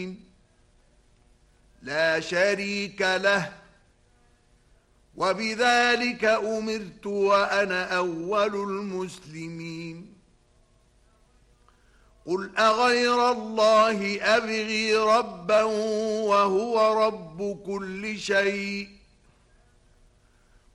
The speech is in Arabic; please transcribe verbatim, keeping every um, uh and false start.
لا شريك له، وبذلك أمرت وأنا أول المسلمين. قل أغير الله أبغي ربا وهو رب كل شيء،